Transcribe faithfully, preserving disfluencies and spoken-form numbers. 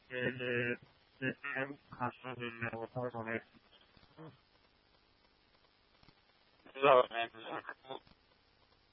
de, de, de casos de negociar con él. Claro, eh,